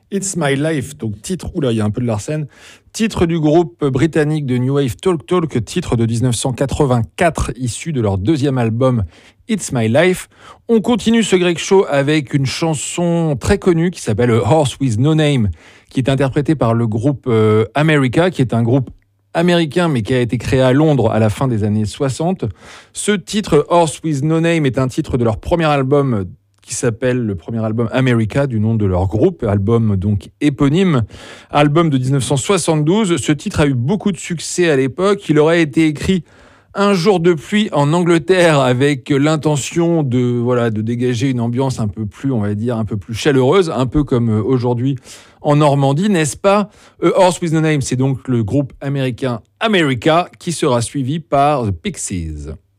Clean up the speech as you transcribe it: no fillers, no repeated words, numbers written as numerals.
It's My Life, donc titre, oula, il y a un peu de Larsen, titre du groupe britannique de New Wave Talk Talk, titre de 1984, issu de leur deuxième album It's My Life. On continue ce Greg Show avec une chanson très connue qui s'appelle A Horse With No Name, qui est interprétée par le groupe America, qui est un groupe américain mais qui a été créé à Londres à la fin des années 60. Ce titre, Horse With No Name, est un titre de leur premier album qui s'appelle le premier album America, du nom de leur groupe, album donc éponyme, album de 1972. Ce titre a eu beaucoup de succès à l'époque. Il aurait été écrit un jour de pluie en Angleterre avec l'intention de dégager une ambiance un peu plus, on va dire, un peu plus chaleureuse, un peu comme aujourd'hui en Normandie, n'est-ce pas? A Horse With No Name, c'est donc le groupe américain America qui sera suivi par The Pixies.